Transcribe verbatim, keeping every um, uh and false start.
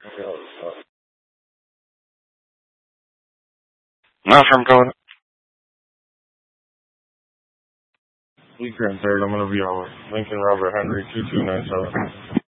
Not from going. Weekend third, I'm gonna be over. Lincoln Robert Henry two two nine seven.